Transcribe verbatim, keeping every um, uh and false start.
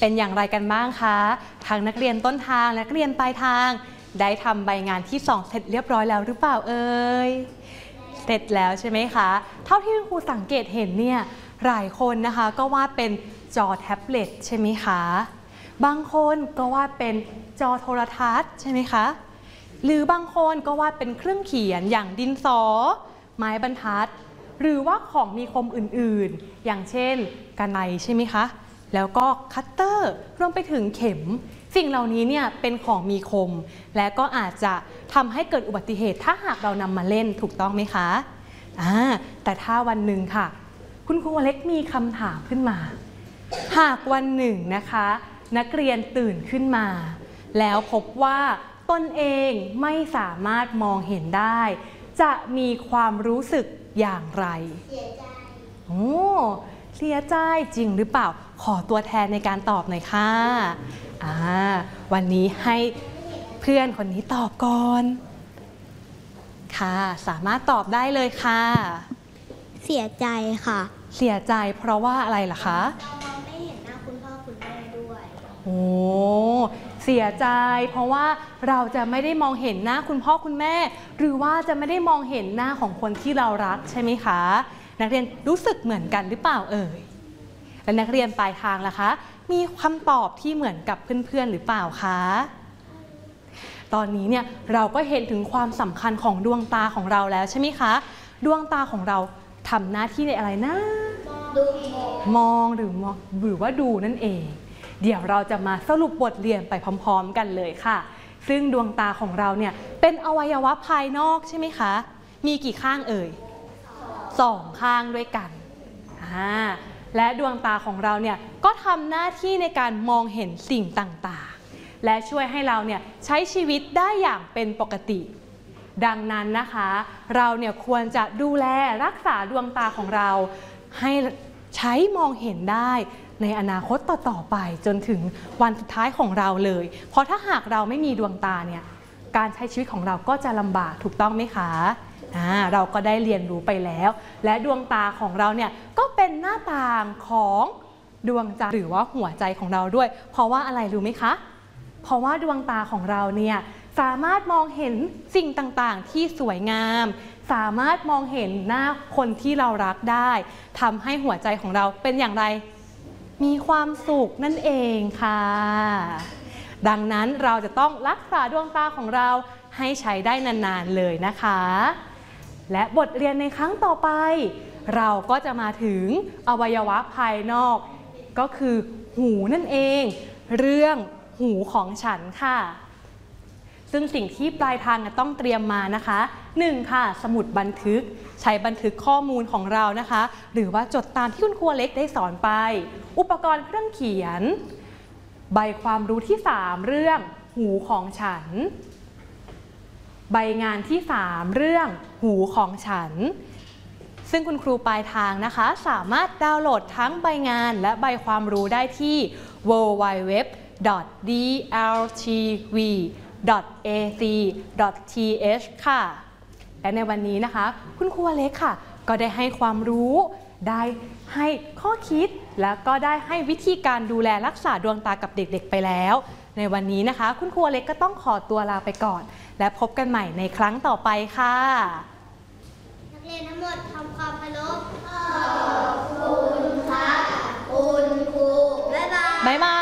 เป็นอย่างไรกันบ้างคะทั้งนักเรียนต้นทางและนักเรียนปลายทางได้ทำใบงานที่สองเสร็จเรียบร้อยแล้วหรือเปล่าเอ่ยเสร็จแล้วใช่ไหมคะเท่าที่คุณครูสังเกตเห็นเนี่ยหลายคนนะคะก็วาดเป็นจอแท็บเล็ตใช่ไหมคะบางคนก็วาดเป็นจอโทรทัศน์ใช่ไหมคะหรือบางคนก็วาดเป็นเครื่องเขียนอย่างดินสอไม้บรรทัดหรือว่าของมีคมอื่นๆอย่างเช่นกรรไกรใช่ไหมคะแล้วก็คัตเตอร์รวมไปถึงเข็มสิ่งเหล่านี้เนี่ยเป็นของมีคมและก็อาจจะทำให้เกิดอุบัติเหตุถ้าหากเรานำมาเล่นถูกต้องไหมคะอ่าแต่ถ้าวันหนึ่งค่ะคุณครูเล็กมีคำถามขึ้นมาหากวันหนึ่งนะคะนักเรียนตื่นขึ้นมาแล้วพบว่าตนเองไม่สามารถมองเห็นได้จะมีความรู้สึกอย่างไรเสียใจโอ้เสียใจจริงหรือเปล่าขอตัวแทนในการตอบหน่อยค่ะอ่าวันนี้ให้เพื่อนคนนี้ตอบก่อนค่ะสามารถตอบได้เลยค่ะเสียใจค่ะเสียใจเพราะว่าอะไรล่ะคะเราไม่เห็นหน้าคุณพ่อคุณแม่ด้วยโอ้เสียใจเพราะว่าเราจะไม่ได้มองเห็นหน้าคุณพ่อคุณแม่หรือว่าจะไม่ได้มองเห็นหน้าของคนที่เรารักใช่ไหมคะนักเรียนรู้สึกเหมือนกันหรือเปล่าเอ่ยและนักเรียนปลายทางล่ะคะมีคำตอบที่เหมือนกับเพื่อนๆหรือเปล่าคะตอนนี้เนี่ยเราก็เห็นถึงความสำคัญของดวงตาของเราแล้วใช่ไหมคะดวงตาของเราทำหน้าที่ในอะไรนะดูมองหรือมองหรือว่าดูนั่นเองเดี๋ยวเราจะมาสรุปบทเรียนไปพร้อมๆกันเลยค่ะซึ่งดวงตาของเราเนี่ยเป็นอวัยวะภายนอกใช่ไหมคะมีกี่ข้างเอ่ยสองข้างด้วยกันอ่าและดวงตาของเราเนี่ยก็ทำหน้าที่ในการมองเห็นสิ่งต่างๆและช่วยให้เราเนี่ยใช้ชีวิตได้อย่างเป็นปกติดังนั้นนะคะเราเนี่ยควรจะดูแลรักษาดวงตาของเราให้ใช้มองเห็นได้ในอนาคตต่อๆไปจนถึงวันสุดท้ายของเราเลยเพราะถ้าหากเราไม่มีดวงตาเนี่ยการใช้ชีวิตของเราก็จะลำบากถูกต้องไหมคะอ่าเราก็ได้เรียนรู้ไปแล้วและดวงตาของเราเนี่ยก็เป็นหน้าต่างของดวงใจหรือว่าหัวใจของเราด้วยเพราะว่าอะไรรู้ไหมคะเพราะว่าดวงตาของเราเนี่ยสามารถมองเห็นสิ่งต่างๆที่สวยงามสามารถมองเห็นหน้าคนที่เรารักได้ทำให้หัวใจของเราเป็นอย่างไรมีความสุขนั่นเองค่ะดังนั้นเราจะต้องรักษาดวงตาของเราให้ใช้ได้นานๆเลยนะคะและบทเรียนในครั้งต่อไปเราก็จะมาถึงอวัยวะภายนอกก็คือหูนั่นเองเรื่องหูของฉันค่ะซึ่งสิ่งที่ปลายทางต้องเตรียมมานะคะหนึ่งค่ะสมุดบันทึกใช้บันทึกข้อมูลของเรานะคะหรือว่าจดตามที่คุณครูเล็กได้สอนไปอุปกรณ์เครื่องเขียนใบความรู้ที่สามเรื่องหูของฉันใบงานที่สามเรื่องหูของฉันซึ่งคุณครูปลายทางนะคะสามารถดาวน์โหลดทั้งใบงานและใบความรู้ได้ที่ ดับเบิลยู ดับเบิลยู ดับเบิลยู ดอท ดี แอล ที วี ดอท เอ ซี ดอท ที เอช ค่ะและในวันนี้นะคะคุณครูเล็กค่ะก็ได้ให้ความรู้ได้ให้ข้อคิดแล้วก็ได้ให้วิธีการดูแลรักษาดวงตากับเด็กๆไปแล้วในวันนี้นะคะคุณครูเล็กก็ต้องขอตัวลาไปก่อนและพบกันใหม่ในครั้งต่อไปค่ะนักเรียนทั้งหมดทำความเคารพขอบคุณครับคุณครูบ๊ายบายบ๊ายบาย